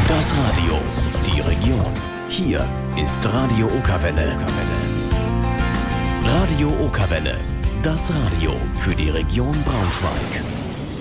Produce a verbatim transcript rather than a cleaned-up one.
Das Radio, die Region. Hier ist Radio Okerwelle. Radio Okerwelle, das Radio für die Region Braunschweig.